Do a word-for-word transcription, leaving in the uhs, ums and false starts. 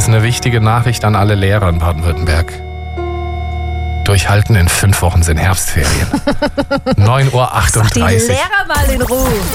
ist eine wichtige Nachricht an alle Lehrer in Baden-Württemberg. Durchhalten, in fünf Wochen sind Herbstferien. neun Uhr achtunddreißig. Die Lehrer mal in Ruhe.